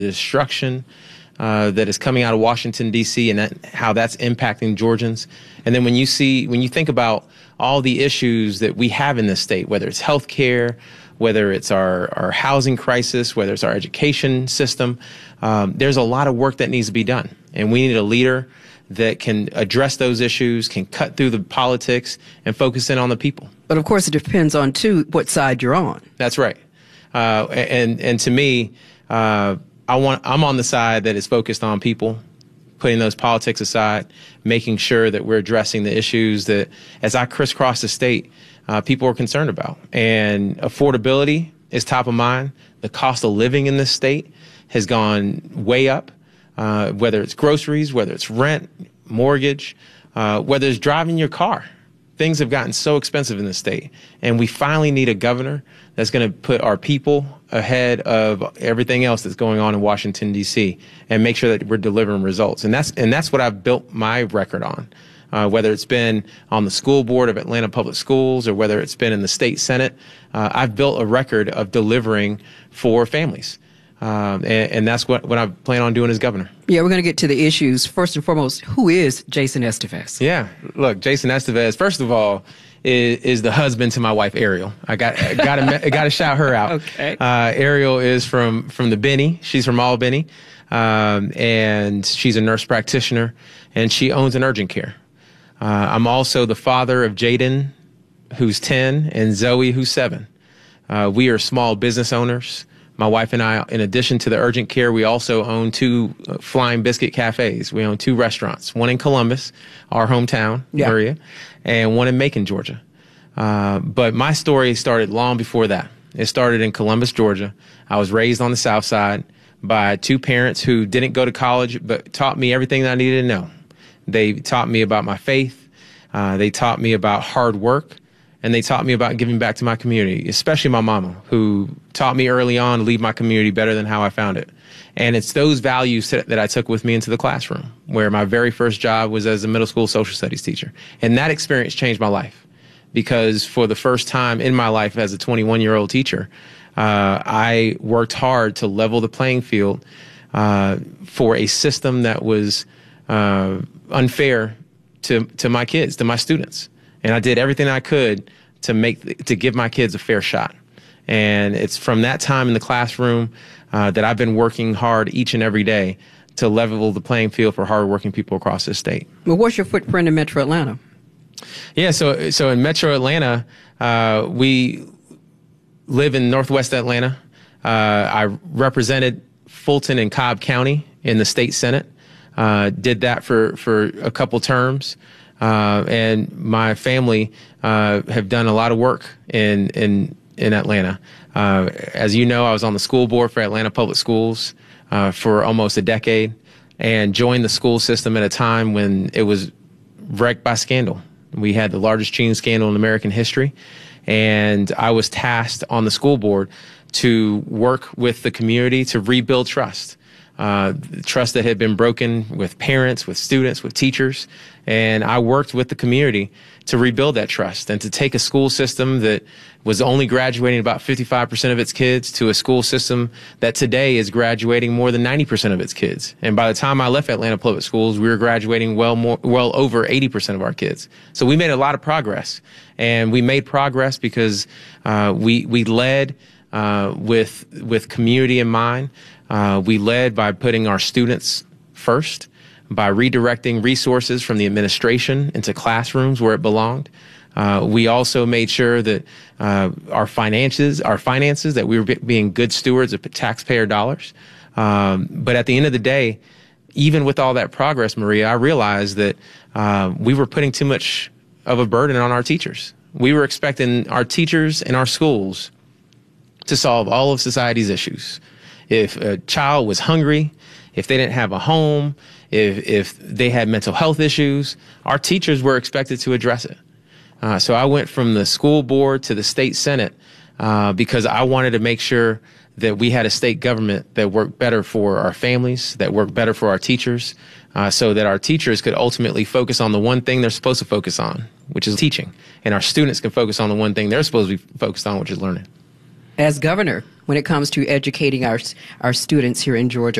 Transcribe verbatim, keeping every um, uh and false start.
destruction uh, that is coming out of Washington, D C, and that, how that's impacting Georgians. And then when you see, when you think about all the issues that we have in this state, whether it's health care, whether it's our, our housing crisis, whether it's our education system, um, there's a lot of work that needs to be done. And we need a leader that can address those issues, can cut through the politics, and focus in on the people. But of course, it depends on, too, what side you're on. That's right. Uh, and, and to me, uh, I want, I'm on the side that is focused on people, putting those politics aside, making sure that we're addressing the issues that, as I crisscross the state, uh, people are concerned about. And affordability is top of mind. The cost of living in this state has gone way up. Uh, whether it's groceries, whether it's rent, mortgage, uh, whether it's driving your car. Things have gotten so expensive in this state. And we finally need a governor that's going to put our people ahead of everything else that's going on in Washington, D C, and make sure that we're delivering results. And that's, and that's what I've built my record on, uh, whether it's been on the school board of Atlanta Public Schools or whether it's been in the state Senate. Uh, I've built a record of delivering for families. Um, and, and that's what, what I plan on doing as governor. Yeah, we're going to get to the issues. First and foremost, who is Jason Estevez? Yeah, look, Jason Estevez, first of all, is, is the husband to my wife, Ariel. I got got to got to shout her out. Okay. Uh, Ariel is from, from the Benny. She's from Albany, um, and she's a nurse practitioner, and she owns an urgent care. Uh, I'm also the father of Jaden, who's ten, and Zoe, who's seven. Uh, we are small business owners. My wife and I, in addition to the urgent care, we also own two uh, Flying Biscuit cafes. We own two restaurants, one in Columbus, our hometown yeah. area, and one in Macon, Georgia. Uh, but my story started long before that. It started in Columbus, Georgia. I was raised on the South Side by two parents who didn't go to college, but taught me everything that I needed to know. They taught me about my faith. Uh, they taught me about hard work. And they taught me about giving back to my community, especially my mama, who taught me early on to leave my community better than how I found it. And it's those values that I took with me into the classroom, where my very first job was as a middle school social studies teacher. And that experience changed my life, because for the first time in my life as a twenty-one-year-old teacher, uh, I worked hard to level the playing field uh, for a system that was uh, unfair to, to my kids, to my students. And I did everything I could to make to give my kids a fair shot. And it's from that time in the classroom uh, that I've been working hard each and every day to level the playing field for hardworking people across this state. Well, what's your footprint in Metro Atlanta? Yeah, so so in Metro Atlanta, uh, we live in Northwest Atlanta. Uh, I represented Fulton and Cobb County in the state Senate. Uh, did that for, for a couple terms. Uh, and my family uh, have done a lot of work in in in Atlanta. Uh, as you know, I was on the school board for Atlanta Public Schools uh, for almost a decade, and joined the school system at a time when it was wrecked by scandal. We had the largest cheating scandal in American history, and I was tasked on the school board to work with the community to rebuild trust. Uh, trust that had been broken with parents, with students, with teachers. And I worked with the community to rebuild that trust and to take a school system that was only graduating about fifty-five percent of its kids to a school system that today is graduating more than ninety percent of its kids. And by the time I left Atlanta Public Schools, we were graduating well more, well over eighty percent of our kids. So we made a lot of progress. And we made progress because uh, we, we led uh, with, with community in mind. Uh, we led by putting our students first, by redirecting resources from the administration into classrooms where it belonged. Uh, we also made sure that uh, our finances, our finances, that we were being good stewards of taxpayer dollars. Um, but at the end of the day, even with all that progress, Maria, I realized that uh, we were putting too much of a burden on our teachers. We were expecting our teachers and our schools to solve all of society's issues. If a child was hungry, if they didn't have a home, if if they had mental health issues, our teachers were expected to address it. Uh, so I went from the school board to the state Senate uh, because I wanted to make sure that we had a state government that worked better for our families, that worked better for our teachers, uh, so that our teachers could ultimately focus on the one thing they're supposed to focus on, which is teaching, and our students can focus on the one thing they're supposed to be focused on, which is learning. as governor when it comes to educating our our students here in Georgia?